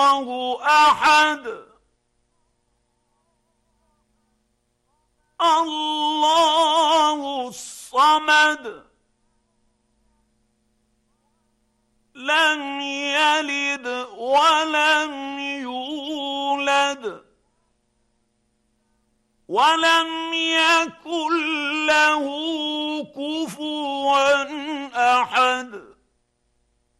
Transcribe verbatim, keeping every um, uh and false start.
الله أحد الله الصمد لم يلد ولم يولد ولم يكن له كفوا أحد.